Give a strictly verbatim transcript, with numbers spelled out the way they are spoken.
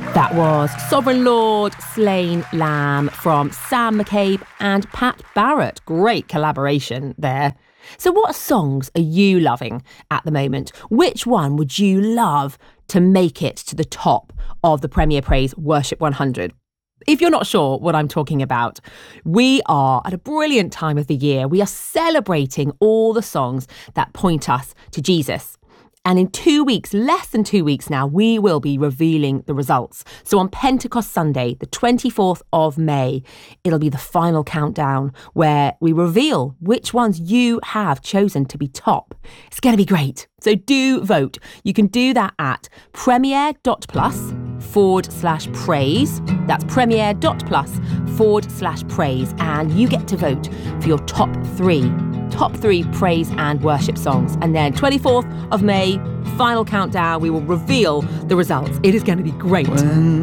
That was Sovereign Lord, Slain Lamb from Sam McCabe and Pat Barrett. Great collaboration there. So what songs are you loving at the moment? Which one would you love to make it to the top of the Premier Praise Worship one hundred? If you're not sure what I'm talking about, we are at a brilliant time of the year. We are celebrating all the songs that point us to Jesus. And in two weeks, less than two weeks now, we will be revealing the results. So on Pentecost Sunday, the twenty-fourth of May, it'll be the final countdown where we reveal which ones you have chosen to be top. It's going to be great. So do vote. You can do that at premier.plus forward slash praise. That's premier.plus forward slash praise. And you get to vote for your top three. Top three praise and worship songs. And then twenty-fourth of May, final countdown, we will reveal the results. It is going to be great. When